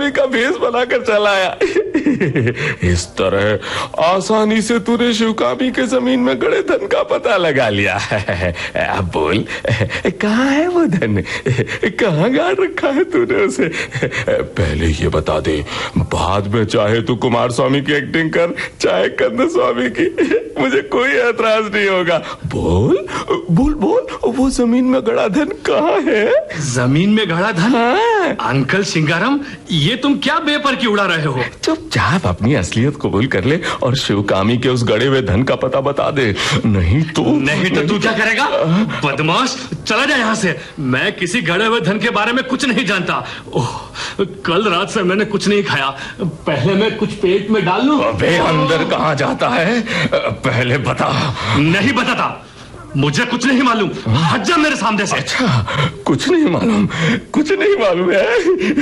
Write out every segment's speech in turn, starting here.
स्वामी का भेष बनाकर चला आया। इस तरह आसानी से तूने शिवकामी के जमीन में गड़े धन का पता लगा लिया है। अब बोल, कहाँ है वो धन? कहाँ गाड़ रखा है तूने उसे? पहले ये बता दे, बाद में चाहे तू कुमार स्वामी की एक्टिंग कर, चाहे कंद स्वामी की, मुझे कोई ऐतराज नहीं होगा। बोल बोल बोल, वो जमीन में गड़ा धन कहाँ है? जमीन में गड़ा धन? हाँ। अंकल सिंगारम, ये तुम क्या बेपर की उड़ा रहे हो? चुपचाप अपनी असलियत कबूल कर ले और शिवकामी के उस गड़े हुए धन का पता बता दे, नहीं तो तू क्या करेगा? बदमाश, चला जा यहाँ से। मैं किसी गड़े हुए धन के बारे में कुछ नहीं जानता। ओह, कल रात से मैंने कुछ नहीं खाया, पहले मैं कुछ पेट में डाल लूं। अबे अंदर कहाँ जाता है, पहले बता। नहीं बताता, मुझे कुछ नहीं मालूम, हट जा मेरे सामने से। अच्छा, कुछ नहीं मालूम? कुछ नहीं मालूम है?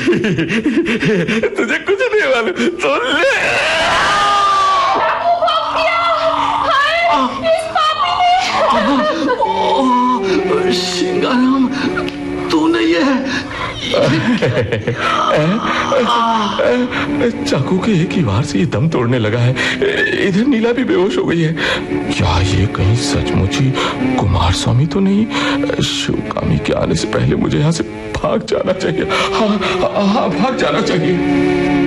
तुझे कुछ नहीं मालूम तो ले। सिंगाराम, तूने ये चाकू के एक ही वार से ये दम तोड़ने लगा है। इधर नीला भी बेहोश हो गई है। क्या ये कहीं सचमुच ही कुमार स्वामी तो नहीं? शिवकामी के आने से पहले मुझे यहाँ से भाग जाना चाहिए। हाँ, भाग जाना चाहिए।